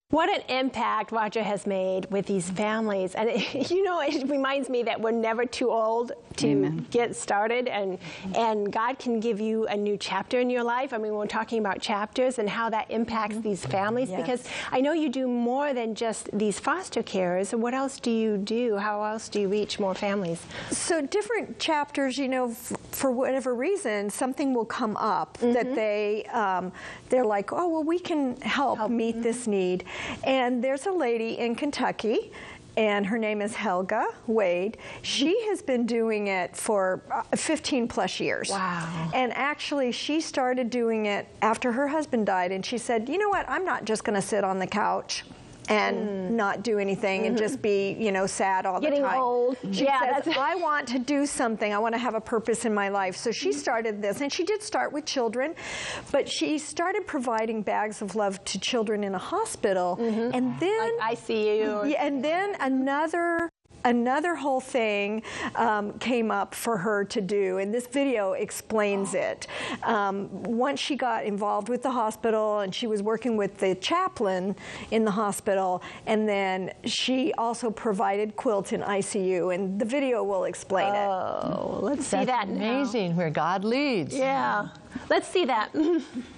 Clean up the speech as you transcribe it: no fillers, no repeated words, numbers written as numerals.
What an impact Roger has made with these families. And you know, it reminds me that we're never too old to get started, and God can give you a new chapter in your life. I mean, we're talking about chapters and how that impacts these families, because I know you do more than just these foster carers. What else do you do? How else do you reach more families? So different chapters, you know, for whatever reason, something will come up that they're like, oh, well, we can help meet this need. And there's a lady in Kentucky, and her name is Helga Wade. She has been doing it for 15 plus years. Wow. And actually, she started doing it after her husband died, and she said, you know what, I'm not just going to sit on the couch and not do anything and just be, you know, sad all the time. Getting old. She says, I want to do something. I want to have a purpose in my life. So she started this, and she did start with children, but she started providing bags of love to children in a hospital, and then like ICU. And then another whole thing came up for her to do, and this video explains it. Once she got involved with the hospital, and she was working with the chaplain in the hospital, and then she also provided quilt in ICU, and the video will explain it. Oh, let's see that now. Amazing where God leads. Yeah, let's see that.